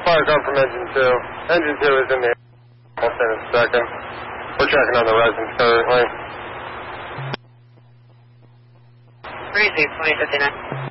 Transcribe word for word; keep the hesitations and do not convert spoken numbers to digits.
fire come from engine two. Engine two is in the I'll send in a second. We're checking on the residents currently. three six twenty fifty-nine.